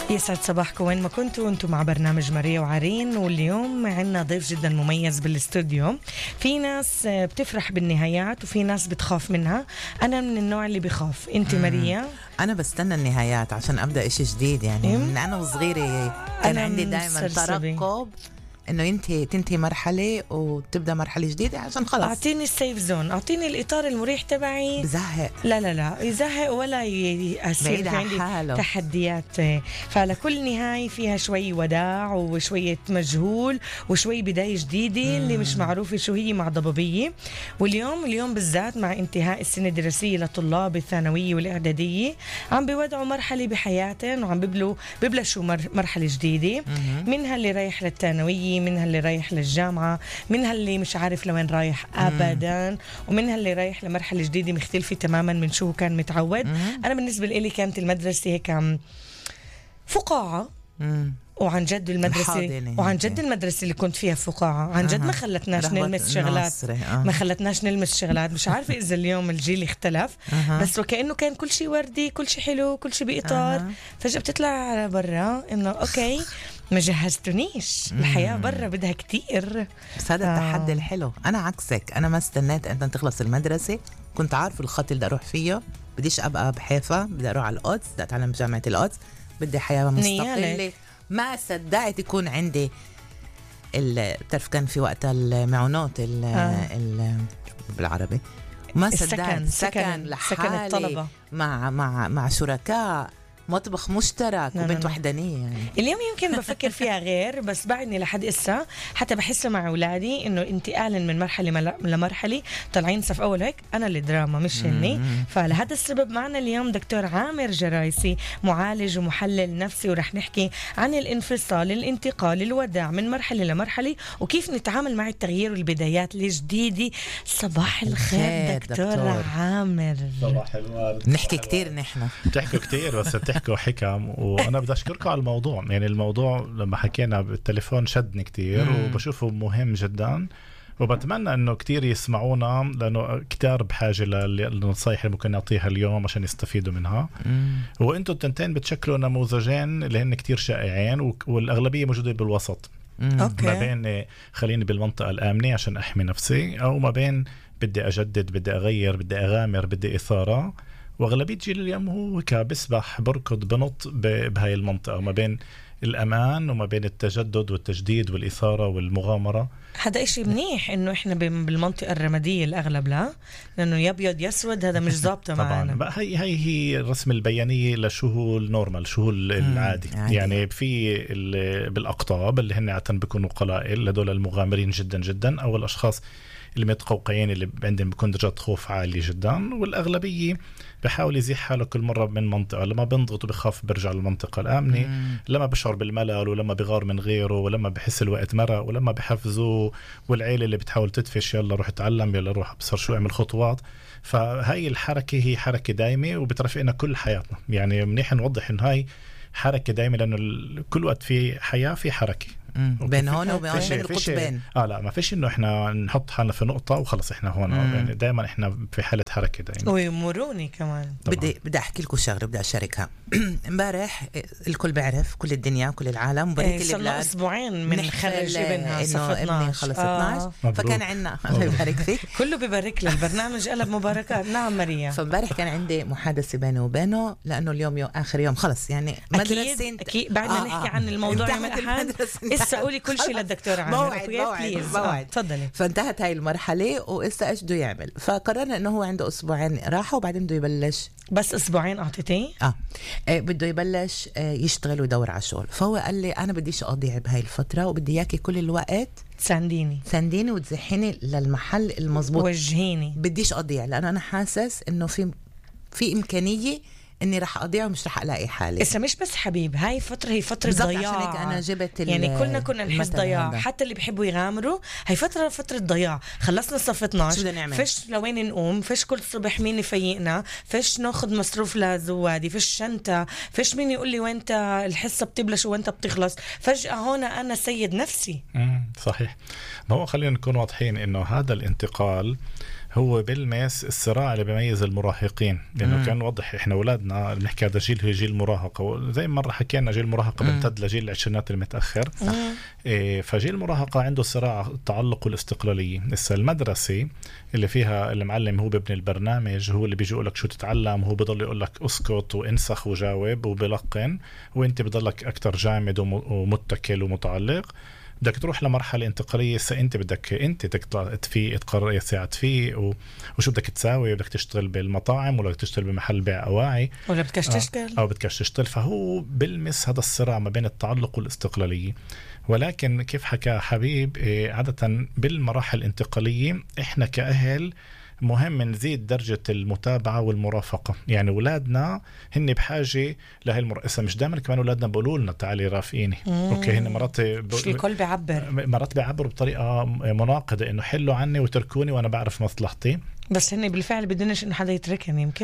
يسعد صباحكم وين ما كنتوا. انتم مع برنامج ماريا وعرين، واليوم عنا ضيف جدا مميز بالاستوديو. في ناس بتفرح بالنهايات وفي ناس بتخاف منها. انا من النوع اللي بخاف. انت ماريا؟ انا بستنى النهايات عشان ابدا اشي جديد. يعني من انا وصغيره كان عندي دائما ترقب انه انت تنتهي مرحله وتبدا مرحله جديده عشان خلص اعطيني السيف زون، اعطيني الاطار المريح تبعي. بزهق. لا يزهق ولا يصير في عندي حاله. تحديات. فلكل نهايه فيها شوي وداع وشويه مجهول وشوي بدايه جديده اللي مش معروفه شو هي، مع ضبابيه. واليوم بالذات مع انتهاء السنه الدراسيه لطلاب الثانويه والاعداديه، عم بيودعوا مرحله بحياتهم وعم ببلشوا مرحله جديده. منها اللي رايح للثانويه، منها اللي رايح للجامعة، منها اللي مش عارف لوين رايح أبدا، ومنها اللي رايح لمرحلة جديدة مختلفة تماما من شو كان متعود. أنا بالنسبة لي كانت المدرسة هيك فقاعة. وعن جد المدرسة اللي كنت فيها فقاعة عن جد. ما خلتناش نلمس شغلات. ما خلتناش نلمس شغلات. مش عارفة إذا اليوم الجيل اختلف، بس وكأنه كان كل شيء وردي، كل شيء حلو، كل شيء بإطار. فجأة بتطلع برا إنه أوكي ما جهزتونيش. الحياة برا بدها كتير. بس هذا التحدي الحلو. أنا عكسك، أنا ما استنيت أن تخلص المدرسة. كنت عارف الخط اللي بدي أروح فيه. بديش أبقى بحيفا، بدي أروح على القدس، بدي أتعلم بجامعة القدس، بدي حياة مستقلة. ما صدقت يكون عندي بتعرف كان في وقت المعونات بالعربي. ما صدقت سكن لحالي الطلبة مع شركاء، مطبخ مشترك وبنت وحدانية. يعني اليوم يمكن بفكر فيها غير، بس بعدني لحد إسا حتى بحسه مع أولادي إنه أنت أعلن من مرحلة لمرحلة طالعين صف أول هيك. أنا اللي دراما مش هني. فلهذا السبب معنا اليوم دكتور عامر جرايسي، معالج ومحلل نفسي، ورح نحكي عن الانفصال، الانتقال، الوداع من مرحلة لمرحلة، وكيف نتعامل مع التغيير والبدايات الجديدة. صباح الخير دكتور عامر. صباح الورد. نحكي كتير. نحن بتحكوا كتير بس بتحكوا حكم. وانا بدي اشكركم على الموضوع. يعني الموضوع لما حكينا بالتليفون شدني كتير وبشوفه مهم جدا، وبتمنى انه كتير يسمعونا لانه كتير بحاجه للنصايح اللي ممكن نعطيها اليوم عشان يستفيدوا منها. وانتوا التنتين بتشكلوا نموذجين اللي هن كتير شائعين، والاغلبيه موجوده بالوسط. ما بين خليني بالمنطقه الامنه عشان احمي نفسي، او ما بين بدي اجدد، بدي اغير، بدي اغامر، بدي اثاره. واغلبيه جيل اليوم هو بسبح بركض بنط بهاي المنطقه ما بين الأمان وما بين التجدد والتجديد والإثارة والمغامرة. هذا إشي منيح إنه إحنا بالمنطقة الرمادية الأغلب، لا لأنه يبيض يسود هذا مش ضابطة معنا. طبعا هي الرسم البيانية لشو هو النورمال، شو هو العادي. يعني في بالأقطاب اللي هن عادة بيكونوا قلائل، هدول المغامرين جدا جدا، أو الأشخاص اللي متقوقعين اللي عندهم بيكون درجة خوف عالية جدا. والأغلبية بحاول يزيح حاله كل مرة من منطقة. لما بنضغط وبخاف برجع للمنطقة الآمنة. لما بشعر بالملل، ولما بغار من غيره، ولما بحس الوقت مرق، ولما بحفزه، والعيلة اللي بتحاول تدفش يلا روح اتعلم، يلا روح ابصر شو اعمل خطوات. فهاي الحركة هي حركة دايمة وبترافقنا كل حياتنا. يعني منيح نوضح إن هاي حركة دايمة، لأنه كل وقت في حياة في حركة بين هون وبين القطبين. لا ما فيش انه احنا نحط حالنا في نقطة وخلص احنا هون. يعني دائما احنا في حالة حركة دائما. ويمروني كمان. بدي احكي لكم شغله، بدي اشاركها. امبارح الكل بيعرف، كل الدنيا كل العالم وبريك البلاد اسبوعين من خرج ابنها صف 12 خلص 12. فكان عندنا الله يبارك فيك كله ببارك لك. البرنامج قلب مباركات. نعم ماريا. فامبارح كان عندي محادثة بيني وبينه، لانه اليوم اخر يوم خلص. يعني مدرسين اكيد بعدنا نحكي عن الموضوع يوم الاحد. اسا قولي كل شيء للدكتور عامر. موعد. تفضلي. فانتهت هاي المرحلة وإسا ايش بده يعمل. فقررنا انه هو عنده اسبوعين راحة وبعدين بده يبلش. بس اسبوعين اعطيتيه؟ بده يبلش يشتغل ويدور على شغل. فهو قال لي انا بديش اضيع بهاي الفترة، وبدي اياكي كل الوقت تسانديني وتزحيني للمحل المزبوط، وجهيني. بديش اضيع، لانه انا حاسس انه في امكانية اني رح اضيع ومش رح الاقي حالي. اسا مش بس حبيب، هاي فتره ضياع. عشان هيك انا جبت يعني كلنا كنا نحس ضياع. حتى اللي بيحبوا يغامروا، هي فتره ضياع. خلصنا صف 12، فيش لوين نقوم، فيش كل صبح مين يفيقنا، فيش ناخذ مصروف لزوادي، فيش شنطه، فيش مين يقول لي وانت الحصه بتبلش وانت بتخلص. فجاه هون انا سيد نفسي. صحيح. ما هو خلينا نكون واضحين انه هذا الانتقال هو بلمس الصراع اللي بيميز المراهقين، لأنه كان واضح إحنا أولادنا بنحكي هذا جيل هو جيل مراهقة، زي مرة حكينا جيل مراهقة بمتد لجيل العشرينات المتأخر. فجيل المراهقة عنده صراع التعلق والاستقلالية. لسه المدرسة اللي فيها المعلم هو بابن البرنامج، هو اللي بيجي يقول لك شو تتعلم، هو بضل يقول لك اسكت وانسخ وجاوب وبلقن، وانت بضلك أكتر جامد ومتكل ومتعلق. بدك تروح لمرحلة انتقالية، انت بدك انت تطلع تفيق، تقرر اي ساعة تفيق وشو بدك تساوي، بدك تشتغل بالمطاعم ولا بدك تشتغل بمحل بيع أواعي ولا بدك تشتغل او بدك تشتغل. فهو بلمس هذا الصراع ما بين التعلق والاستقلالية. ولكن كيف حكى حبيب، عادة بالمراحل الانتقالية احنا كأهل مهم نزيد درجة المتابعة والمرافقة. يعني أولادنا هن بحاجة لهي المرافقة. مش دائما كمان أولادنا بيقولوا لنا تعالي رافقيني، أوكي، هن مرات مش الكل بيعبروا بطريقة مناقضة، إنه حلوا عني وتركوني وأنا بعرف مصلحتي. بس هن بالفعل بدناش إنه حدا يتركن. يمكن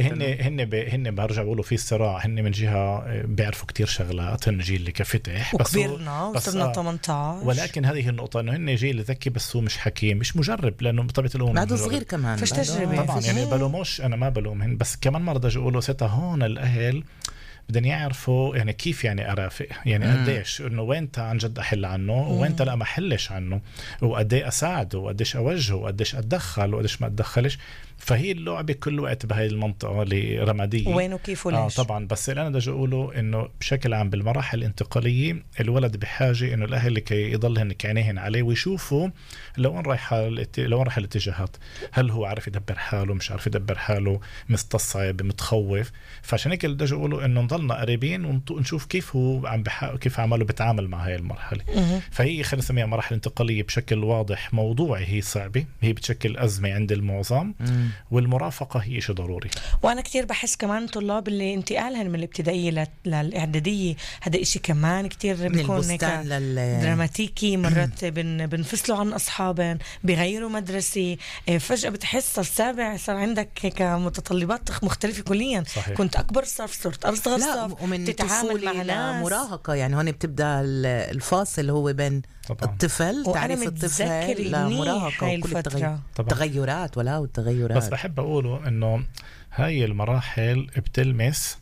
هن برجع بقولوا في صراع. هن من جهة بيعرفوا كتير شغلات، هن جيل اللي كفتح وكبرنا وصرنا 18. ولكن هذه النقطة إنه هن جيل ذكي بس هو مش حكيم، مش مجرب، لأنه بطبيعة الأمور بعده صغير كمان، فش تجربة طبعا. يعني بلوموش، أنا ما بلومهن، بس كمان مرة بدي أقوله ستة هون الأهل بدهم يعرفوا يعني كيف يعني أرافق، يعني قديش إنه وين عن جد أحل عنه وين لا ما حلش عنه، وقديه أساعده وقديش أوجهه وقديش أتدخل وقديش ما أتدخلش. فهي اللعبة كل وقت بهاي المنطقة الرمادية وين وكيف وليش. طبعا. بس اللي أنا بدي أقوله إنه بشكل عام بالمراحل الانتقالية الولد بحاجة إنه الأهل كي يضلهن كعينيهن عليه ويشوفوا لو وين رايح الاتجاهات. هل هو عارف يدبر حاله، مش عارف يدبر حاله، مستصعب، متخوف. فعشان هيك اللي بدي أقوله إنه نضلنا قريبين ونشوف كيف هو كيف عمله بتعامل مع هاي المرحلة. فهي خلينا نسميها مراحل انتقالية بشكل واضح موضوعي. هي صعبة، هي بتشكل أزمة عند المعظم، والمرافقة هي شيء ضروري. وأنا كتير بحس كمان طلاب اللي انتقالهم من الابتدائية للإعدادية هذا إشي كمان كتير بيكون دراماتيكي. مرات بنفصلوا عن أصحابهم، بيغيروا مدرسة، فجأة بتحس السابع صار عندك كمتطلبات مختلفة كليا. صحيح. كنت أكبر صف صرت أصغر صف، ومن تتعامل مع ناس مراهقة. يعني هون بتبدأ الفاصل هو بين طبعا. الطفل، تعريف الطفل لمراهقة وكل التغيرات والتغيرات. بس بحب أقوله إنه هاي المراحل بتلمس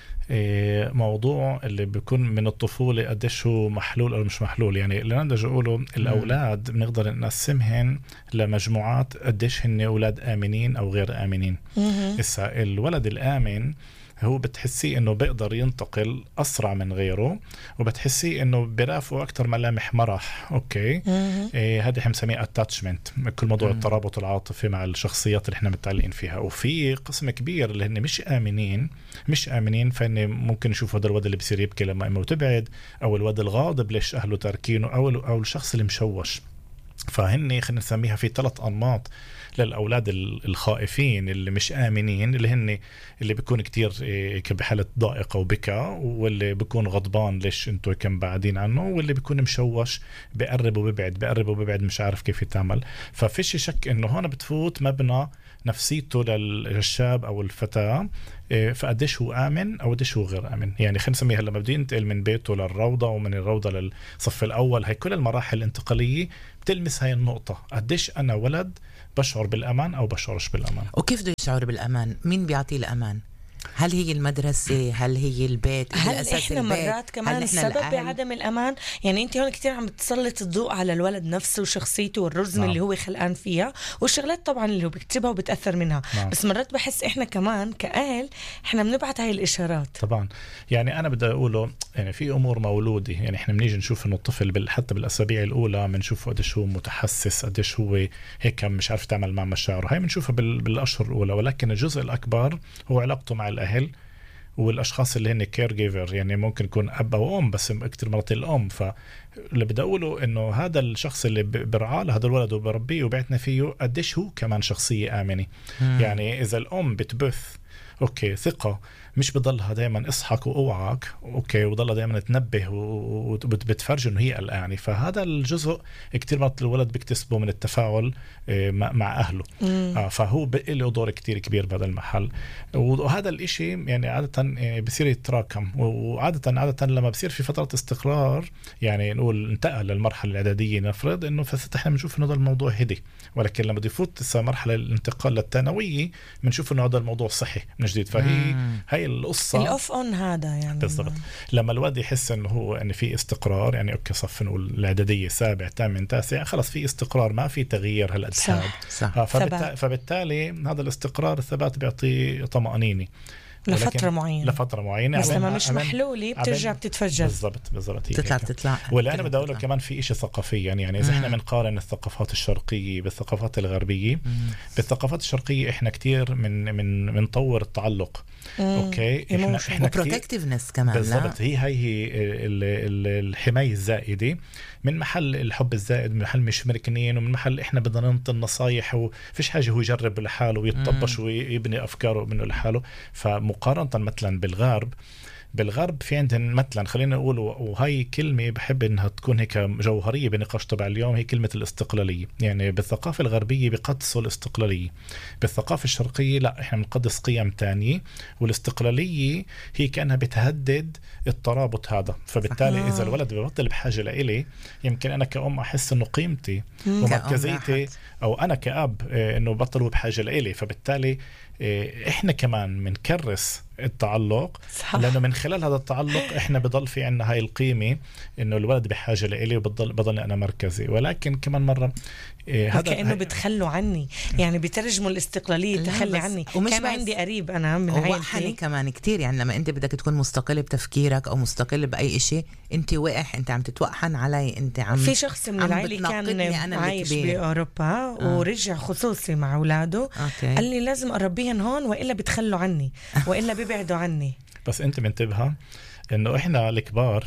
موضوع اللي بيكون من الطفولة قديش هو محلول أو مش محلول. يعني اللي أنا بدي أقوله الأولاد بنقدر نقسمهن لمجموعات قديش هن أولاد آمنين أو غير آمنين. الولد الآمن هو بتحسي انه بيقدر ينتقل اسرع من غيره، وبتحسي انه برافقه اكثر ملامح مرح. اوكي، هذه احنا بنسميها اتاتشمنت، كل موضوع الترابط العاطفي مع الشخصيات اللي احنا متعلقين فيها. وفي قسم كبير اللي هن مش امنين فان ممكن يشوف هذا الولد اللي بيصير يبكي لما امه تبعد، او الولد الغاضب ليش اهله تاركينه، او الشخص اللي مشوش. فهن خلينا نسميها في 3 أنماط للأولاد الخائفين اللي مش آمنين، اللي بيكون كتير بحالة ضائقة وبكى، واللي بيكون غضبان ليش انتوا كم بعدين عنه، واللي بيكون مشوش بيقرب وبيبعد مش عارف كيف يتعامل. ففيش شك انه هون بتفوت مبنى نفسيته للشاب او الفتاة، فقديش هو آمن أو قديش هو غير آمن. يعني خلينا نسميها لما بدي ينتقل من بيته للروضة ومن الروضة للصف الأول، هاي كل المراحل الانتقالية بتلمس هاي النقطة، قديش أنا ولد بشعر بالأمان أو بشعرش بالأمان. وكيف بده يشعر بالأمان؟ مين بيعطيه الأمان؟ هل هي المدرسة؟ هل هي البيت؟ هل إحنا مرات كمان السبب بعدم الأمان؟ يعني أنت هون كتير عم بتسلط الضوء على الولد نفسه وشخصيته والرزم اللي هو خلقان فيها، والشغلات طبعا اللي هو بيكتبها وبتأثر منها. بس مرات بحس إحنا كمان كأهل إحنا بنبعت هاي الإشارات. طبعا. يعني أنا بدي أقوله يعني في أمور مولودة. يعني إحنا بنيجي نشوف إنه الطفل حتى بالأسابيع الأولى بنشوفه قديش هو متحسس، قديش هو هيك مش عارف يتعامل مع مشاعره. هاي بنشوفها بالأشهر الأولى. ولكن الجزء الأكبر هو علاقته مع الأهل والأشخاص اللي هن كير جيفر. يعني ممكن يكون أب أو أم، بس أكتر مرات الأم. فاللي بدي أقوله إنه هذا الشخص اللي برعاه لهذا الولد وبربيه وبعتنا فيه قديش هو كمان شخصية آمنة. يعني إذا الأم بتبث اوكي ثقة مش بضلها دائما اصحك واوعك، اوكي، وضلها دائما تنبه وبتفرج انه هي قلقانه. فهذا الجزء كتير مرات الولد بيكتسبه من التفاعل مع اهله. فهو له دور كتير كبير بهذا المحل. وهذا الاشي يعني عادة بصير يتراكم، وعادة لما بصير في فترة استقرار، يعني نقول انتقل للمرحلة الإعدادية، نفرض انه احنا بنشوف انه هذا الموضوع هدي، ولكن لما يفوت مرحلة الانتقال للثانوية بنشوف انه هذا الموضوع صحي من جديد. هي القصة الأوف أون هذا يعني بالضبط. لما الولد يحس انه هو يعني في استقرار، يعني اوكي صف نقول الإعدادية 7 8 9 خلص في استقرار، ما في تغيير هالقد حاد. فبالتالي هذا الاستقرار الثبات بيعطي طمأنينة لفترة معينة، بس لما مش محلولة بترجع بتتفجر. بالضبط تطلع. ولا أنا بدي أقول كمان في إشي ثقافيا، يعني إذا إحنا بنقارن الثقافات الشرقية بالثقافات الغربية، بالثقافات الشرقية إحنا كتير من نطور التعلق. اوكي احنا بروتكتيفنس كمان. بالضبط. هي الحماية الزائدة، من محل الحب الزائد، من محل مش مركنين، ومن محل احنا بدنا ننطي النصايح وفيش حاجة هو يجرب لحاله ويتطبش ويبني افكاره منه لحاله. فمقارنة مثلا بالغرب في عندهم مثلا، خلينا نقول، وهي كلمة بحب انها تكون هيك جوهرية بنقاش تبع اليوم، هي كلمة الاستقلالية. يعني بالثقافة الغربية بقدسوا الاستقلالية، بالثقافة الشرقية لا، احنا بنقدس قيم تانية، والاستقلالية هي كأنها بتهدد الترابط هذا. فبالتالي إذا الولد ببطل بحاجة لإلي، يمكن أنا كأم أحس إنه قيمتي ومركزيتي، أو أنا كأب إنه بطلوا بحاجة لإلي. فبالتالي إحنا كمان منكرس التعلق، لأنه من خلال هذا التعلق إحنا بضل في عنا هاي القيمة إنه الولد بحاجة لإلي وبضل أنا مركزي. ولكن كمان مرة هذا كأنه بتخلوا عني، يعني بترجموا الاستقلالية تخلي عني. كان عندي قريب أنا من عائلتي كمان كتير، يعني لما أنت بدك تكون مستقل بتفكيرك أو مستقل بأي إشي، أنت أنت عم تتوقحن علي، أنت عم في شخص من العائلة كان عايش بأوروبا ورجع خصوصي مع أولاده، قال لي لازم أربيهن هون وإلا بتخلوا عني وإلا بيبعدوا عني. بس أنت منتبهة إنه إحنا الكبار،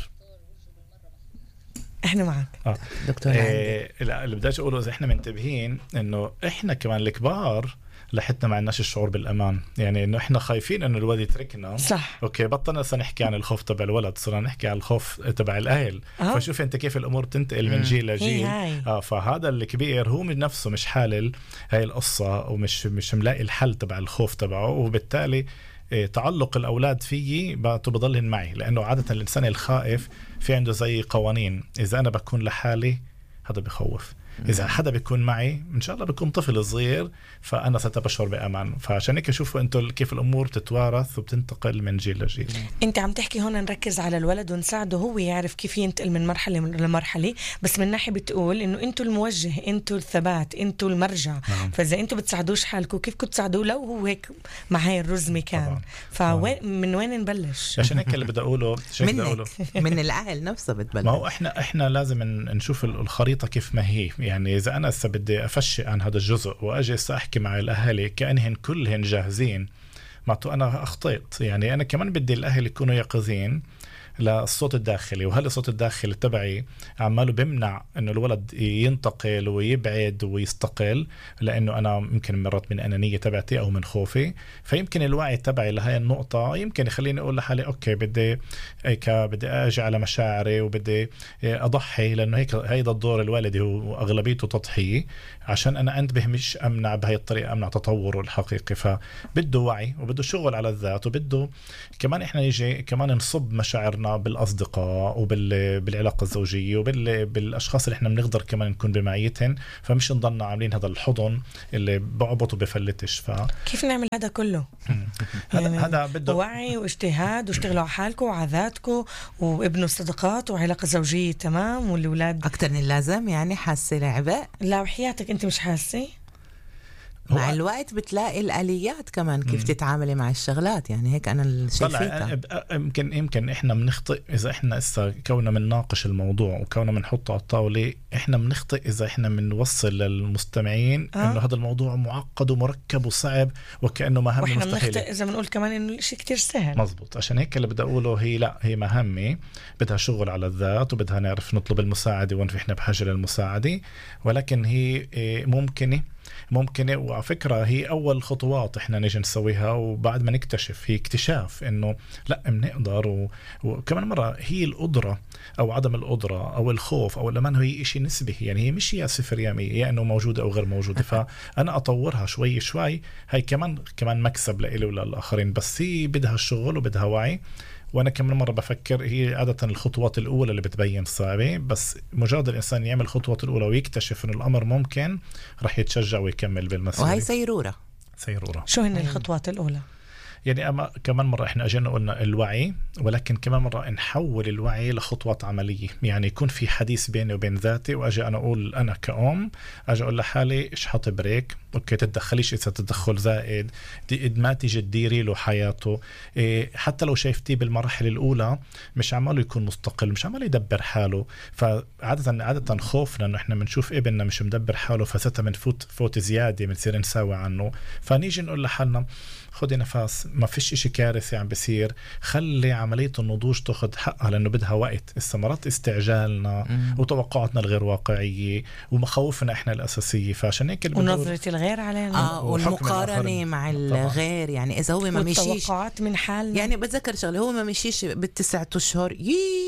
احنا معك دكتور. اللي بدي اقوله اذا احنا منتبهين انه احنا كمان الكبار لحتنا ما عندناش الشعور بالامان، يعني انه احنا خايفين انه الولد يتركنا. صح. اوكي بطلنا نحكي عن الخوف تبع الولد، صرنا نحكي عن الخوف تبع الاهل. فشوف انت كيف الامور تنتقل من جيل لجيل. فهذا الكبير هو من نفسه مش حالل هاي القصه، ومش ملاقي الحل تبع الخوف تبعه، وبالتالي تعلق الأولاد فيي بضلهن معي. لأنه عادة الإنسان الخائف في عنده زي قوانين، إذا أنا بكون لحالي هذا بخوف، إذا حدا بيكون معي إن شاء الله بيكون طفل صغير فأنا ستبشر بأمان. فعشان هيك شوفوا أنتوا كيف الأمور تتوارث وبتنتقل من جيل لجيل. أنت عم تحكي هون نركز على الولد ونساعده هو يعرف كيف ينتقل من مرحلة لمرحلة، بس من ناحية بتقول إنه أنتوا الموجه، أنتوا الثبات، أنتوا المرجع. فإذا أنتوا بتساعدوش حالكم كيف كنت تساعدوه لو هو هيك مع هاي الرزمة كان؟ من وين نبلش؟ عشان هيك اللي بدي أقوله من الأهل نفسه بتبلش. ما هو إحنا لازم نشوف الخريطة كيف ما هي. يعني إذا أنا بدي أفشي عن هذا الجزء وأجي أحكي مع الأهل كأنهن كلهن جاهزين، معناته أنا أخطيت. يعني أنا كمان بدي الأهل يكونوا يقظين للصوت الداخلي، وهل الصوت الداخلي تبعي عماله بمنع انه الولد ينتقل ويبعد ويستقل، لانه انا يمكن مرات من انانيه تبعتي او من خوفي. فيمكن الوعي تبعي لهي النقطه يمكن يخليني اقول لحالي اوكي بدي اجي على مشاعري وبدي اضحي، لانه هيك هيدا الدور الوالدي هو اغلبيته تضحيه، عشان انا انتبه مش امنع بهي الطريقه، امنع تطوره الحقيقي. فبده وعي وبده شغل على الذات، وبده كمان احنا يجي كمان نصب مشاعرنا بالأصدقاء وبالعلاقة الزوجية وبالأشخاص اللي احنا بنقدر كمان نكون بمعيتهم، فمش نضلنا عاملين هذا الحضن اللي بعبط وبفلتش. كيف نعمل هذا كله؟ هذا بده وعي واجتهاد، واشتغلوا على حالكم وعاداتكم وابنوا صداقات وعلاقة زوجية تمام، والأولاد أكتر من اللازم. يعني حاسة لعبة؟ لا وحياتك أنت مش حاسة؟ مع الوقت بتلاقي الآليات كمان كيف تتعاملي مع الشغلات. يعني هيك أنا شايفيتها. يمكن إحنا بنخطئ إذا إحنا كونا منناقش الموضوع وكونا منحطه على الطاولة. إحنا بنخطئ إذا إحنا بنوصل للمستمعين إنه هذا الموضوع معقد ومركب وصعب وكأنه مهمة مستحيلة. وإحنا بنخطئ إذا بنقول كمان إنه الشيء كتير سهل. مزبوط. عشان هيك اللي بدي أقوله هي مهمة، بدها شغل على الذات، وبدها نعرف نطلب المساعدة وين إحنا بحاجة للمساعدة، ولكن هي ممكنة ممكن. وعلى فكرة هي أول خطوات إحنا نيجي نسويها، وبعد ما نكتشف هي اكتشاف إنه لا بنقدر. وكمان مرة هي القدرة أو عدم القدرة أو الخوف أو الأمان هي إشي نسبي، يعني هي مش يا صفر يا مية، يا إنه موجودة أو غير موجودة. فأنا أطورها شوي شوي، هي كمان مكسب لإلي وللآخرين، بس هي بدها الشغل وبدها وعي. وأنا كمان مرة بفكر هي عادة الخطوات الأولى اللي بتبين صعبة، بس مجرد الإنسان يعمل الخطوات الأولى ويكتشف إنه الأمر ممكن، رح يتشجع ويكمل بالمسيرة. وهي سيرورة. شو هن الخطوات الأولى؟ يعني أما كمان مرة إحنا أجينا قلنا الوعي، ولكن كمان مرة نحول الوعي لخطوات عملية. يعني يكون في حديث بيني وبين ذاتي، وأجي أنا أقول أنا كأم أجي أقول لحالي إيش حاطي بريك، أوكي تتدخليش إذا تدخل زائد، ما تيجي تديري له حياته. حتى لو شايفتيه بالمراحل الأولى مش عماله يكون مستقل، مش عماله يدبر حاله. فعادة خوفنا إنه إحنا بنشوف ابننا مش مدبر حاله، فستة فوت زيادة بنصير نساوي عنه. فنيجي نقول لحالنا خدي نفس، ما فيش إشي كارثي عم بيصير، خلي عملية النضوج تاخد حقها، لأنه بدها وقت. استمرت استعجالنا وتوقعاتنا الغير واقعية ومخاوفنا إحنا الأساسية، فعشان هيك ونظرة الغير علينا والمقارنة مع الغير. يعني إذا هو ما مشيش، والتوقعات من حالنا. يعني بتذكر شغله، هو ما مشيش بالتسعة أشهر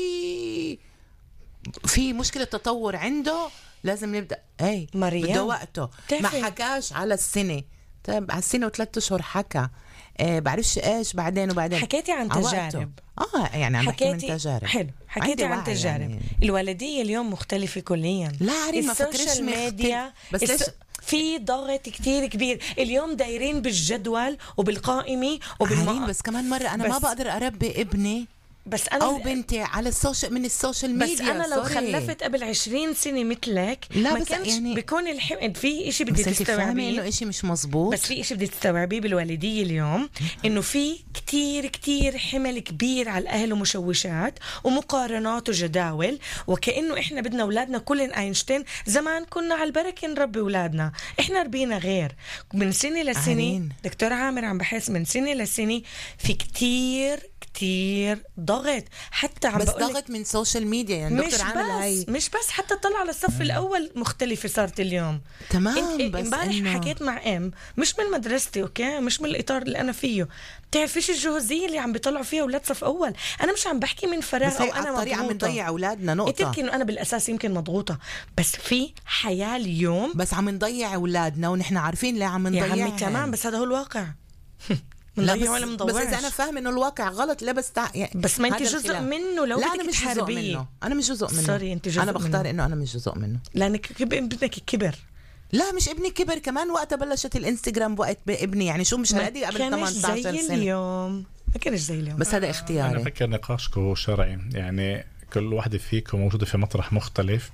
في مشكلة تطور عنده، لازم نبدأ بده وقته. ما حكاش على السنة، طيب على السنة و3 أشهر حكى، بعرفش ايش بعدين حكيتي عن تجارب. يعني عم بحكي من تجارب. حلو، حكيتي عن تجارب. يعني الوالدية اليوم مختلفة كليا. لا عريم، ما فكرش ميديا، بس في ضغط كتير كبير اليوم، دايرين بالجدول وبالقائمة بس كمان مرة أنا ما بقدر أربي ابني بس أنا أو بنتي على من السوشيال ميديا. بس أنا لو خلفت قبل 20 سنة مثلك ما كانش يعني بيكون الحمد في إشي بدي تستوعبيه، إنه إشي مش مزبوط. بس في إشي بدي تستوعبيه بالوالدية اليوم، إنه في كتير حمل كبير على الأهل ومشوشات ومقارنات وجداول، وكأنه إحنا بدنا أولادنا كلن أينشتين. زمان كنا على البركة نربي أولادنا، إحنا ربينا غير. من سنة لسنة دكتور عامر عم بحس من سنة لسنة في كتير ضغط، حتى عم بس ضغط من سوشيال ميديا. يعني دكتور عامل هاي مش بس حتى طلع على الصف الأول مختلفة صارت اليوم. تمام. بس امبارح حكيت مع مش من مدرستي، اوكي، مش من الإطار اللي أنا فيه. بتعرفيش الجهوزية اللي عم بيطلعوا فيها أولاد صف أول؟ أنا مش عم بحكي من فراغ أو أنا مضغوطة، عم نضيع أولادنا نقطة. قلت إنه أنا بالأساس يمكن مضغوطة، بس في حياة اليوم، بس عم نضيع أولادنا ونحن عارفين ليه عم نضيع. يا عمي تمام، بس هذا هو الواقع. لا بس إذا أنا فاهم إنه الواقع غلط، لا بس يعني بس ما أنت جزء منه. لو لا أنا مش جزء منه، أنا مش جزء منه. سوري، أنت جزء أنا بختار منه. إنه أنا مش جزء منه، لأنك ابنك كبر. لا مش ابني كبر، كمان وقتها بلشت الانستغرام وقت ابني. يعني شو مش هادي قبل 18 سنة اليوم ما كانش زي اليوم. بس هذا اختياري. أنا فكر نقاشكم شرعي، يعني كل واحدة فيكم موجودة في مطرح مختلف.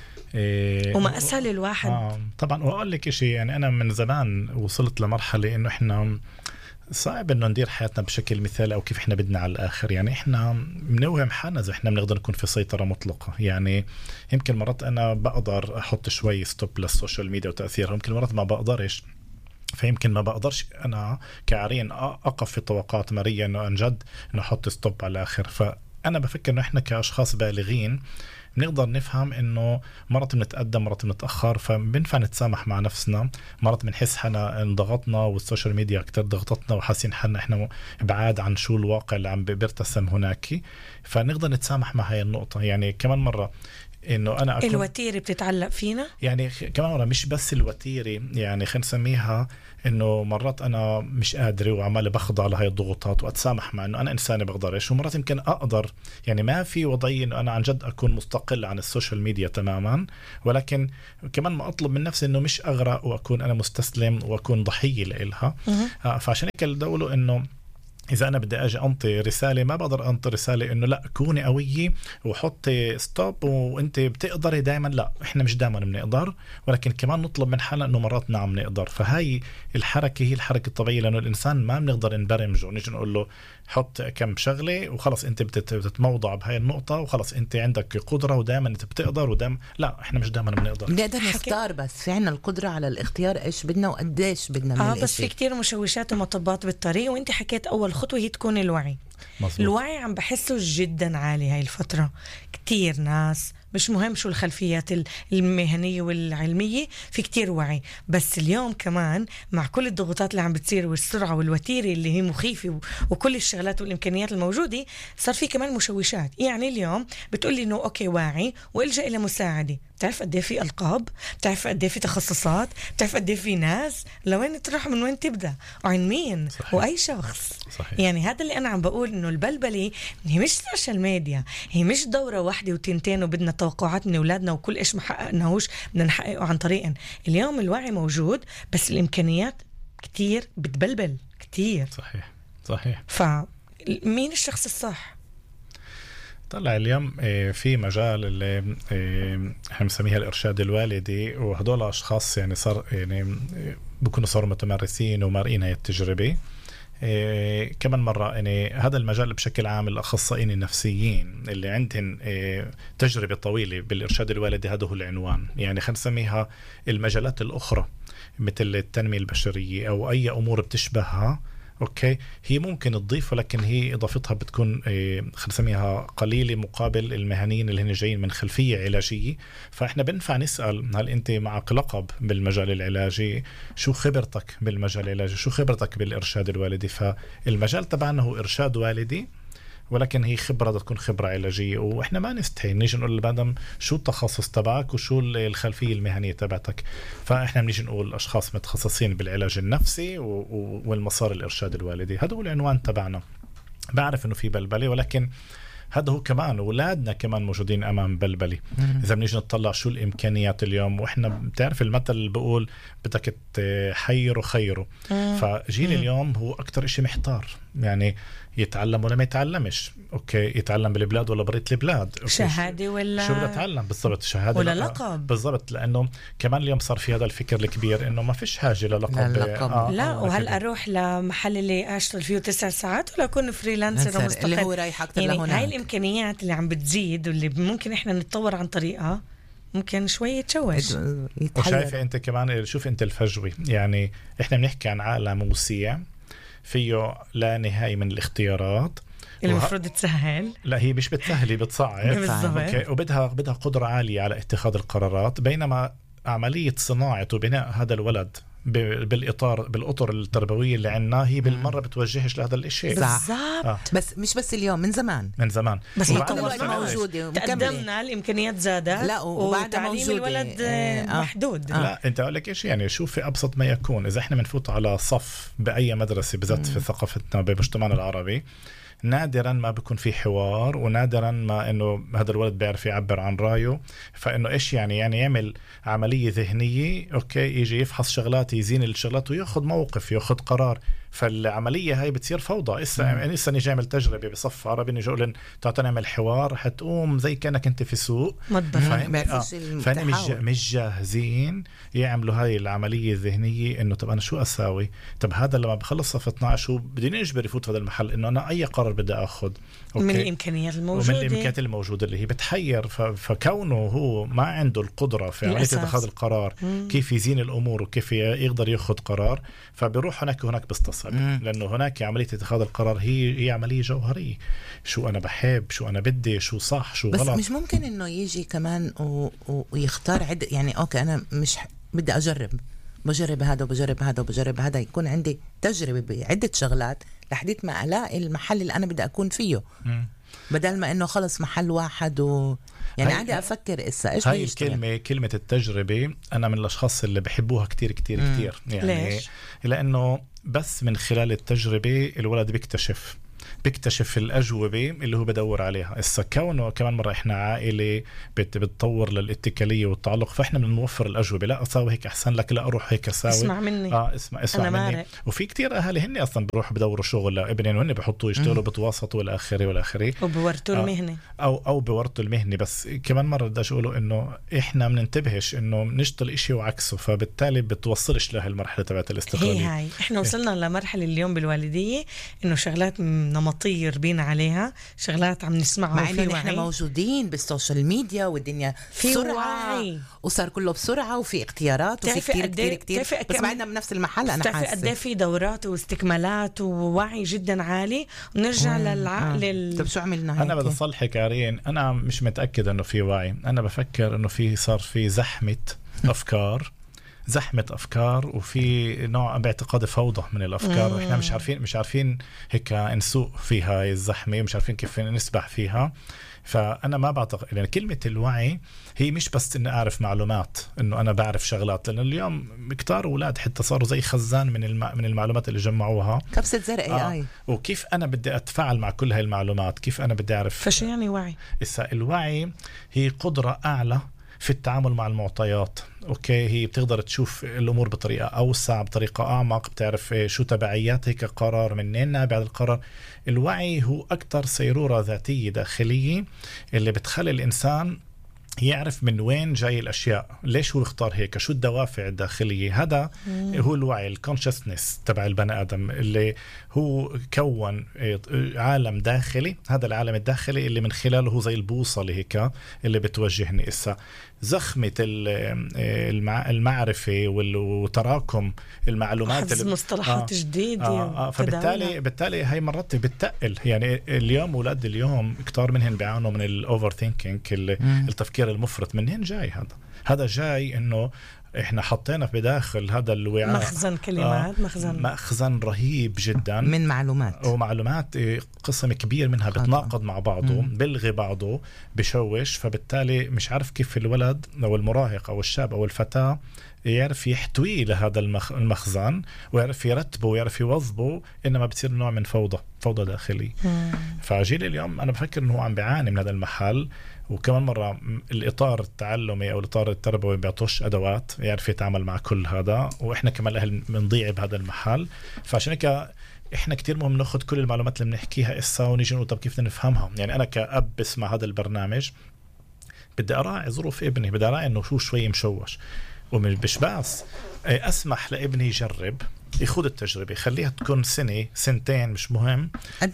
وما أسهل الواحد. طبعا. وأقول لك إشي، يعني أنا من زمان وصلت لمرحلة إنه إحنا صعب إنه ندير حياتنا بشكل مثالي أو كيف إحنا بدنا على الآخر. يعني إحنا بنوهم حالنا إذا إحنا بنقدر نكون في سيطرة مطلقة. يعني يمكن مرات أنا بقدر أحط شوي ستوب للسوشيال ميديا وتأثيرها، يمكن مرات ما بقدرش. فيمكن ما بقدرش أنا كعرين أقف في توقعات مرية إنه أنجد إنه أحط ستوب على الآخر. فأنا بفكر إنه إحنا كأشخاص بالغين بنقدر نفهم إنه مرات بنتقدم مرات بنتأخر، فبنفع نتسامح مع نفسنا. مرات بنحس حنا انضغطنا والسوشيال ميديا أكتر ضغطتنا وحاسين حنا إحنا بعاد عن شو الواقع اللي عم بيرتسم هناك، فنقدر نتسامح مع هاي النقطة. يعني كمان مرة إنه أنا الوتيرة بتتعلق فينا، يعني كمان مرة مش بس الوتيرة، يعني خلينا نسميها إنه مرات أنا مش قادر وعمال بخضع لهاي الضغوطات وأتسامح مع إنه أنا إنساني بقدرش. ومرات يمكن أقدر، يعني ما في وضعي إنه أنا عن جد أكون مستقل عن السوشيال ميديا تماما، ولكن كمان ما أطلب من نفسي إنه مش أغرق وأكون أنا مستسلم وأكون ضحية لإلها. فعشان هيك اللي بقوله إنه إذا أنا بدي أجي أنطي رسالة، ما بقدر أنطي رسالة إنه لا كوني قوية وحطي ستوب وأنت بتقدري دايما. لا، إحنا مش دايما بنقدر، ولكن كمان نطلب من حالنا إنه مرات نعم نقدر. فهاي الحركة هي الحركة الطبيعية، لأنه الإنسان ما بنقدر نبرمجه ونيجي نقول له حط كم شغلة وخلص أنت بتتموضع بهاي النقطة وخلص أنت عندك قدرة ودائما أنت بتقدر ودائما. لا، إحنا مش دائما بنقدر نختار، بس في عنا القدرة على الاختيار إيش بدنا وقديش بدنا من بس في كتير مشوشات ومطبات بالطريق. وأنت حكيت أول خطوة هي تكون الوعي. مزبوط. الوعي عم بحسه جدا عالي هاي الفترة. كتير ناس مش مهم شو الخلفيات المهنية والعلمية، في كتير وعي. بس اليوم كمان مع كل الضغوطات اللي عم بتصير والسرعة والوتيرة اللي هي مخيفة وكل الشغلات والإمكانيات الموجودة، صار في كمان مشوشات. يعني اليوم بتقولي إنه أوكي واعي وإلجأ إلى مساعدة، بتعرف قد ايه في ألقاب، بتعرف قد ايه في تخصصات، بتعرف قد ايه في ناس، لوين تروح من وين تبدأ وعن مين. صحيح. وأي شخص. صحيح. يعني هذا اللي أنا عم بقول، إنه البلبلة هي مش سوشيال ميديا، هي مش دورة واحدة وتنتين وبدنا توقعات من أولادنا وكل إيش ما حققناهوش بدنا نحققه عن طريقا. اليوم الوعي موجود بس الإمكانيات كتير بتبلبل كتير. صحيح صحيح. فمين الشخص الصح؟ طلع اليوم في مجال اللي احنا بنسميها الإرشاد الوالدي، وهدول أشخاص يعني صار يعني بيكونوا صاروا متمرسين ومارقين هاي التجربة. كمان مرة يعني هذا المجال بشكل عام الأخصائيين النفسيين اللي عندهم تجربة طويلة بالإرشاد الوالدي، هذا هو العنوان. يعني خلينا نسميها المجالات الأخرى مثل التنمية البشرية أو أي أمور بتشبهها، أوكي، هي ممكن تضيف، ولكن هي إضافتها بتكون خلينا نسميها قليلة مقابل المهنيين اللي هن جايين من خلفية علاجية. فإحنا بنفع نسأل هل أنت معك لقب بالمجال العلاجي؟ شو خبرتك بالمجال العلاجي؟ شو خبرتك بالإرشاد الوالدي؟ فالمجال تبعنا هو إرشاد والدي، ولكن هي خبرة تكون خبرة علاجية، وإحنا ما نستحي نيجي نقول لبعضهم شو التخصص تبعك وشو الخلفية المهنية تبعتك. فإحنا بنيجي نقول أشخاص متخصصين بالعلاج النفسي والمسار الإرشاد الوالدي. هذا هو العنوان تبعنا. بعرف إنه في بلبلة، ولكن هذا هو كمان أولادنا كمان موجودين أمام بلبلة. إذا بنيجي نطلع شو الإمكانيات اليوم، وإحنا بتعرف المثل بقول بدك تحيره خيره. فجيل اليوم هو أكتر إشي محتار، يعني يتعلم ولا ما يتعلمش. أوكي، يتعلم بالبلاد ولا بريت البلاد، شهادة ولا شو بدأ يتعلم بالضبط، شهادة ولا لقب بالضبط. لأنه كمان اليوم صار في هذا الفكر الكبير إنه ما فيش حاجة للقب. لا وهل أروح لمحل اللي أشتغل فيه 9 ساعات ولا أكون فريلانسر ومستقل اللي هو رايح أكتر يعني لهناك. هاي الإمكانيات اللي عم بتزيد واللي ممكن إحنا نتطور عن طريقها ممكن شوية تشوش. وشايفة أنت كمان، شوف أنت الفجوة. يعني إحنا بنحكي عن عالم وسيع فيه لا نهاية من الاختيارات المفروض تسهل. لا، هي مش بتسهل، هي بتصعب. وبدها قدرة عالية على اتخاذ القرارات. بينما عملية صناعة وبناء هذا الولد بالإطر التربوية اللي عنا هي بالمرة بتوجهش لهذا الشيء. بالضبط. بس مش بس اليوم، من زمان بس موجودة تقدمنا، الإمكانيات زادت، لا وتعليم الولد محدود. لا أنت أقول لك إيش، يعني شوف في أبسط ما يكون، إذا إحنا بنفوت على صف بأي مدرسة بالذات في ثقافتنا بمجتمعنا العربي، نادرا ما بيكون في حوار، ونادرا ما انه هذا الولد بيعرف يعبر عن رايه. فانه ايش يعني يعمل عمليه ذهنيه، اوكي، يجي يفحص شغلات، يزين الشغلات وياخذ موقف، ياخذ قرار. فالعمليه هاي بتصير فوضى. لسه نيجي اعمل تجربه بصف عربي، نيجي اقول تعال نعمل حوار، حتقوم زي كانك انت في سوق. فاهم مش جاهزين يعملوا هاي العمليه الذهنيه، انه طب انا شو اساوي؟ طب هذا لما بخلص صف 12 شو بدي اجبر يفوت هذا المحل، انه انا اي قرار بدي اخذ من الامكانيات الموجوده، ومن الامكانيات الموجوده اللي هي بتحير. فكونه هو ما عنده القدره في عمليه اتخاذ القرار، كيف يزين الامور وكيف يقدر ياخذ قرار، فبيروح هناك بيستصعب. لانه هناك عمليه اتخاذ القرار هي عمليه جوهريه. شو انا بحب، شو انا بدي، شو صح، شو بس غلط. بس مش ممكن انه يجي كمان ويختار يعني اوكي انا مش بدي بجرب هذا وبجرب هذا وبجرب هذا، يكون عندي تجربة بعدة شغلات لحديت ما ألاقي المحل اللي أنا بدي أكون فيه. بدل ما إنه خلص محل واحد يعني عادي أفكر إيش هاي كلمة التجربة. أنا من الأشخاص اللي بحبوها كتير كتير كتير. يعني ليش؟ لأنه بس من خلال التجربة الولد بيكتشف الأجوبة اللي هو بدور عليها. كونه كمان مرة إحنا عائلة بتطور للاتكالية والتعلق، فإحنا بنوفر الأجوبة. لا أساوي هيك أحسن لك، لا أروح هيك أساوي، اسمع مني، اسمع مني. وفي كتير أهالي هن أصلا بروحوا بدوروا شغل لابنين، وهن بحطوا يشتغلوا بتواسطوا والآخري وبورتوا المهنة أو بورتوا المهنة. بس كمان مرة بداش أقوله إنه إحنا مننتبهش إنه نشتغل إشي وعكسه، فبالتالي بتوصلش له المرحلة تبعت الاستقلالية. هاي إحنا وصلنا لمرحلة اليوم بالوالدية إنه شغلات نمطية ربينا عليها، شغلات عم نسمعها مع إنه نحن موجودين بالسوشيال ميديا والدنيا بسرعة وصار كله بسرعة وفي اختيارات وفي كتير بس بعدنا بنفس المحل. أنا حاسة قد في دورات واستكمالات ووعي جدا عالي، ونرجع للعقل. طب شو عملنا؟ أنا بدي أصلحك عارين، أنا مش متأكد إنه في وعي، أنا بفكر إنه صار في زحمة أفكار وفي نوع باعتقاد فوضى من الأفكار. إحنا مش عارفين هيك نسوق فيها الزحمة، مش عارفين كيف نسبح فيها. فأنا ما بعتقد يعني كلمة الوعي هي مش بس إني أعرف معلومات، إنه أنا بعرف شغلات، لأن اليوم كتار أولاد حتى صاروا زي خزان من المعلومات اللي جمعوها، كبسة زر وكيف أنا بدي أتفاعل مع كل هاي المعلومات، كيف أنا بدي أعرف. فشو يعني وعي؟ الوعي هي قدرة أعلى في التعامل مع المعطيات. أوكي، هي بتقدر تشوف الأمور بطريقة أوسع، بطريقة أعمق، بتعرف شو تبعيات هيك قرار، منين نابع القرار. الوعي هو أكتر سيرورة ذاتية داخلية اللي بتخلي الإنسان يعرف من وين جاي الأشياء، ليش هو اختار هيك، شو الدوافع الداخلية. هذا هو الوعي، الكونشسنس تبع البني آدم، اللي هو كون عالم داخلي. هذا العالم الداخلي اللي من خلاله هو زي البوصلة هيك اللي بتوجهني. إسا زخمة المعرفة وتراكم المعلومات اللي مصطلحات جديدة. فبالتالي هاي مرات بتقل. يعني اليوم أولاد اليوم كتار منهن بيعانوا من الأوفر ثينكينج، التفكير المفرط. منين جاي هذا جاي إنه إحنا حطينا في داخل هذا الوعاء مخزن كلمات، مخزن رهيب جدا من معلومات قسم كبير منها بتناقض مع بعضه، بلغي بعضه، بشوش. فبالتالي مش عارف كيف الولد أو المراهق أو الشاب أو الفتاة يعرف يحتوي لهذا المخزن ويعرف يرتبه ويعرف يوظبه، إنما بتصير نوع من فوضى داخلي. فجيل اليوم أنا بفكر إنه عم بيعاني من هذا المحل. وكمان مرة الإطار التعلمي أو الإطار التربوي بيعطوش أدوات يعرف يتعامل مع كل هذا، وإحنا كمان الأهل بنضيع بهذا المحل. فعشان هيك إحنا كتير مهم ناخد كل المعلومات اللي بنحكيها ونيجي نقول طب كيف نفهمها. يعني أنا كأب بسمع هذا البرنامج بدي أراعي ظروف ابني، بدي أراعي إنه شو شوي مشوش، ومش بس أسمح لابني يجرب، يخوض التجربة، خليها تكون سنة سنتين مش مهم،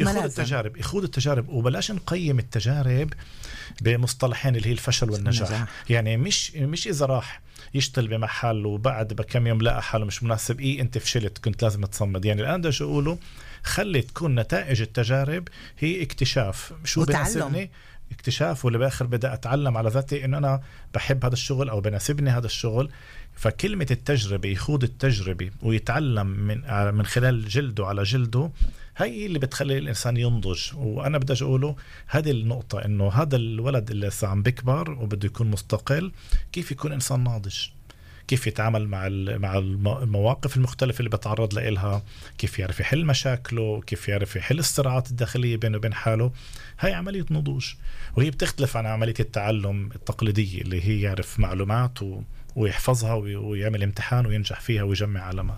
يخوض التجارب وبلاش نقيم التجارب بمصطلحين اللي هي الفشل والنجاح. يعني مش إذا راح يشتغل بمحل وبعد بكم يوم لقى حاله مش مناسب، انت فشلت كنت لازم تصمد. يعني الآن بدي أقوله خلي تكون نتائج التجارب هي اكتشاف شو بناسبني، اكتشاف، واللي باخر بدأ أتعلم على ذاتي إنه أنا بحب هذا الشغل أو بناسبني هذا الشغل. فكلمة التجربة، يخوض التجربة ويتعلم من خلال جلده على جلده، هاي اللي بتخلي الإنسان ينضج. وأنا بدي أقوله هذه النقطة، إنه هذا الولد اللي عم بكبر وبده يكون مستقل، كيف يكون إنسان ناضج، كيف يتعامل مع المواقف المختلفة اللي بتعرض لها، كيف يعرف يحل مشاكله، كيف يعرف يحل الصراعات الداخلية بينه وبين حاله. هاي عملية نضوج، وهي بتختلف عن عملية التعلم التقليدية اللي هي يعرف معلومات ويحفظها ويعمل امتحان وينجح فيها ويجمع علامات.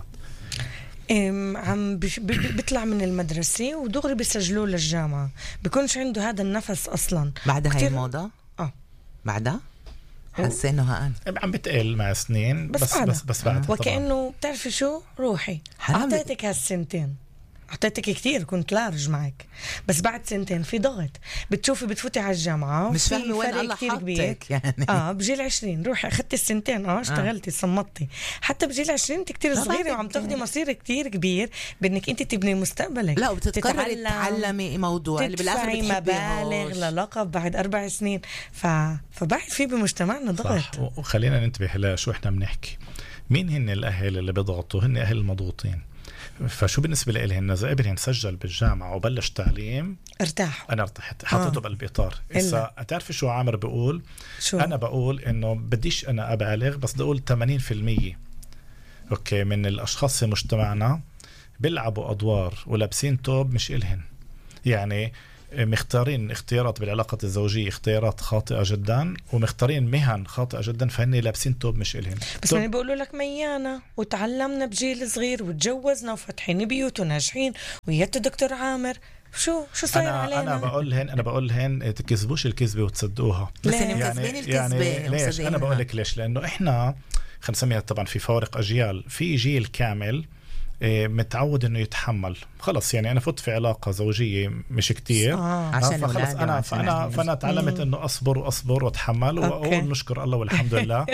عم بيطلع من المدرسة ودغري بيسجلوه للجامعة، بيكونش عنده هذا النفس أصلا. بعد هاي الموضة بعدها حاسة إنه عم بتقل مع سنين بس بعد وكأنه بتعرفي شو روحي أعطيتك هالسنتين، أعطيتك كتير، كنت لارج معك، بس بعد سنتين في ضغط، بتشوفي بتفوتي على الجامعة مش فاهمة وين الله حطك. يعني بجيل 20 روحي أخذتي السنتين اشتغلتي صمتي. حتى بجيل 20 انت كتير صغيرة وعم تاخدي مصير كتير كبير بأنك انت تبني مستقبلك. لا وبتتقرري تتعلمي موضوع اللي بالآخر بتدفعي مبالغ للقب بعد 4 سنين. فبعد في بمجتمعنا ضغط. وخلينا ننتبه لشو احنا بنحكي. مين هن الأهل اللي بيضغطوا؟ هن أهل المضغوطين. فشو بالنسبة لي هن إذا ابني سجل بالجامعة وبلش تعليم أنا ارتحت، حطيته بقلب إطار. إذا تعرفي شو عامر بقول؟ أنا بقول إنه بديش أنا أبالغ، بس بقول 80% أوكي من الأشخاص في مجتمعنا بيلعبوا أدوار ولابسين توب مش إلهن. يعني مختارين اختيارات بالعلاقة الزوجية اختيارات خاطئة جدا، ومختارين مهن خاطئة جدا، فهني لابسين توب مش إلهن. بس يعني بيقولوا لك ميانا وتعلمنا بجيل صغير وتجوزنا وفتحين بيوت وناجحين وياتوا دكتور عامر، شو صاير علينا؟ أنا بقول لهن تكذبوش الكذبة وتصدقوها. بس يعني ليش؟ أنا بقول لك ليش، لأنه إحنا خلينا نسميها طبعا في فوارق أجيال. في جيل كامل متعود انه يتحمل. خلص يعني انا فوت في علاقه زوجيه مش كتير عشان فخلص فانا تعلمت انه اصبر واتحمل واقول نشكر الله والحمد لله.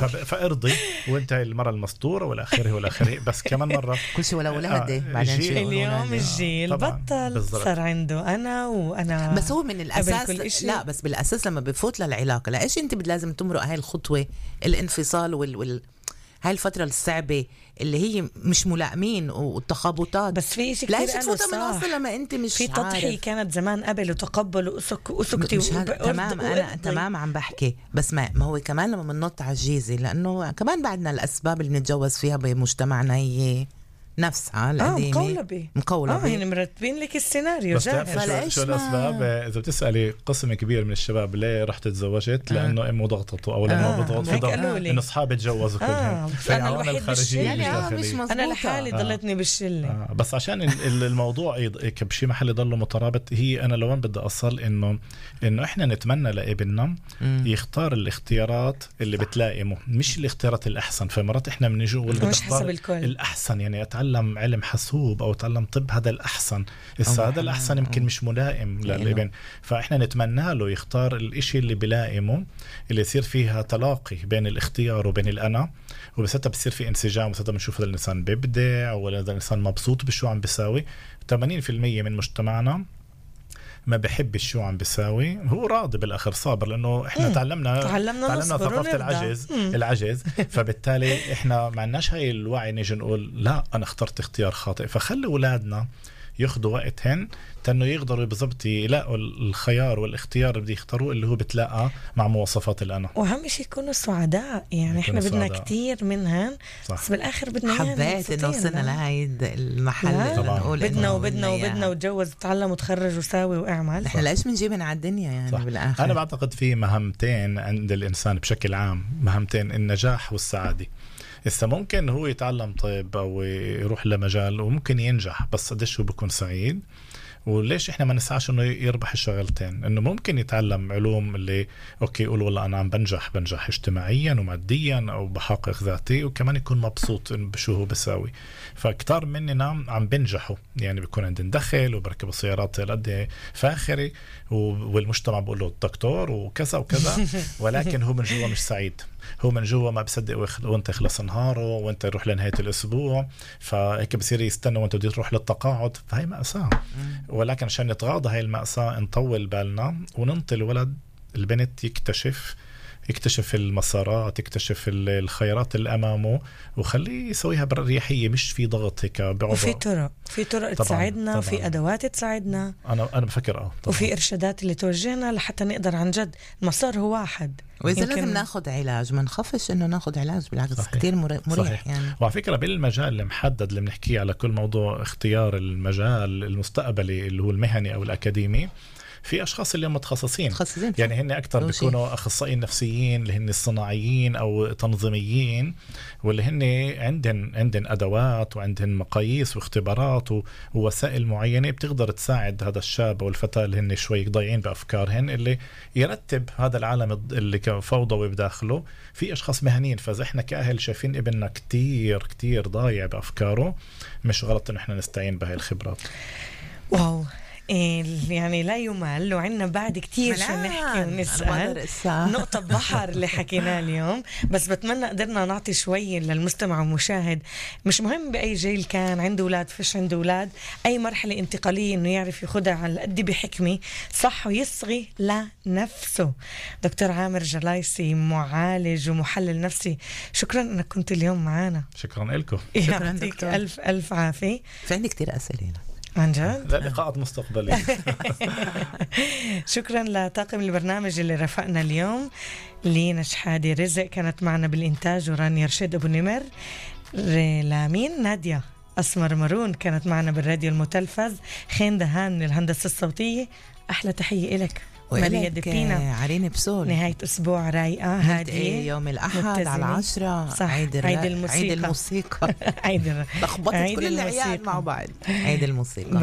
فارضي وانت المره المستوره والى اخره. بس كمان مره كل شيء ولا ولادي بعدين اليوم الجيل بطل صار عنده انا بس هو من الاساس لا بس بالاساس لما بفوت للعلاقه لايش انت لازم تمرق هاي الخطوه الانفصال هاي الفترة الصعبة اللي هي مش ملائمين والتخابطات. بس في شيء كتير تفوتها من أصل لما أنت مش في تضحية كانت زمان قبل وتقبل وسكتي تمام. أنا تمام عم بحكي بس ما هو كمان لما بننط على الجيزة لأنه كمان بعدنا الأسباب اللي بنتجوز فيها بمجتمعنا هي نفسها القديمة مقولبة يعني مرتبين لك السيناريو جاهز. شو الأسباب؟ إذا بتسألي قسم كبير من الشباب ليه رحت تزوجت لأنه أمه ضغطته أو لأنه بضغط إنه أصحابي تجوزوا كلهم. أنا الوحيد بالشلة أنا لحالي ضلتني بالشلة. بس عشان الموضوع بشي محل يضله مترابط. هي أنا لوين بدي أصل إنه إحنا نتمنى لابننا يختار الاختيارات اللي بتلائمه مش الاختيارات الأحسن. فمرات إحنا بنجوا مش حسب الكل الأحسن يعني أتعلم علم حاسوب أو تعلم طب هذا الأحسن. هذا الأحسن يمكن مش ملائم للابن. فإحنا نتمنى له يختار الإشي اللي بلائمه اللي يصير فيها تلاقي بين الاختيار وبين الأنا وبساتها بصير في انسجام وبساتها بنشوف هذا الإنسان بيبدع ولا هذا الإنسان مبسوط بشو عم بيساوي. 80% من مجتمعنا ما بحبش شو عم بيساوي. هو راضي بالاخر صابر لانه احنا تعلمنا ثقافه العجز فبالتالي احنا ما عندناش هاي الوعي نيجي نقول لا انا اخترت اختيار خاطئ. فخلي اولادنا ياخذوا وقتهن تانو يقدروا بالضبط يلاقوا الخيار والاختيار اللي بده يختاروه اللي هو بتلاقى مع مواصفات الأنا. وأهم شيء يكونوا سعداء يعني احنا بدنا كتير منهن بس بالآخر بدنا حبيت إنه وصلنا لهاي المحل بدنا وتجوز وتعلم وتخرج وساوي وأعمل. احنا ليش بنجيب من على الدنيا يعني صح. بالآخر أنا بعتقد في مهمتين عند الإنسان بشكل عام مهمتين النجاح والسعادة. إذا ممكن هو يتعلم طب أو يروح لمجال وممكن ينجح بس قديش هو بيكون سعيد. وليش إحنا ما نسعاش إنه يربح الشغلتين؟ إنه ممكن يتعلم علوم اللي أوكي يقول والله أنا عم بنجح اجتماعيا وماديا أو بحقق ذاتي وكمان يكون مبسوط بشو هو بساوي. فكتار مننا عم بنجحوا يعني بيكون عندن دخل وبركبوا سيارات قد فاخرة والمجتمع بقول له الدكتور وكذا وكذا ولكن هو من جوا مش سعيد. هو من جوا ما بصدق وانت يخلص نهاره وانت يروح لنهاية الأسبوع فهيك بصير يستنى وانت بدي تروح للتقاعد. فهي مأساة. ولكن عشان نتغاضى هاي المأساة نطول بالنا وننطي الولد البنت يكتشف المسارات يكتشف الخيارات اللي أمامه وخليه يسويها بريحية مش في ضغط هيك بيقعد. وفي طرق تساعدنا وفي أدوات تساعدنا. أنا بفكر وفي إرشادات اللي توجهنا لحتى نقدر عن جد المسار هو واحد. وإذا لازم ناخد علاج ما نخافش إنه ناخد علاج بالعكس صحيح. كتير مريح يعني. وعلى فكرة بالمجال المحدد اللي بنحكيه على كل موضوع اختيار المجال المستقبلي اللي هو المهني أو الأكاديمي في أشخاص اللي هم متخصصين يعني هن أكتر بيكونوا أخصائيين نفسيين اللي هن الصناعيين أو تنظيميين واللي هن عندن أدوات وعندن مقاييس واختبارات ووسائل معينة بتقدر تساعد هذا الشاب أو الفتاة اللي هن شوي ضايعين بأفكارهن اللي يرتب هذا العالم اللي فوضوي بداخله. في أشخاص مهنيين فإذا إحنا كأهل شايفين ابننا كتير ضايع بأفكاره مش غلط إن إحنا نستعين بهاي الخبرات. واو يعني لا يمل وعنا بعد كتير شو نحكي ونسأل نقطة بحر اللي حكينا اليوم. بس بتمنى قدرنا نعطي شوي للمستمع والمشاهد مش مهم بأي جيل كان عنده أولاد فيش عنده أولاد أي مرحلة انتقالية إنه يعرف ياخدها على قد بحكمة صح ويصغي لنفسه. دكتور عامر جلايسي معالج ومحلل نفسي شكرا أنك كنت اليوم معنا. شكرا لكم. شكرا دكتور. ألف عافية. في عندي كتير أسئلة عن جد؟ لقاءات مستقبلية. شكرا لطاقم البرنامج اللي رافقنا اليوم. لينا شحادة رزق كانت معنا بالإنتاج ورانيا رشيد أبو نمر. لامين نادية أسمر مارون كانت معنا بالراديو المتلفز. خين دهان من الهندسة الصوتية. أحلى تحية إلك وإلك عرين بسول. نهاية أسبوع رايقة هادية يوم الأحد على 10 عيد الموسيقى. عيد لخبطت كل العيال مع بعض. عيد الموسيقى.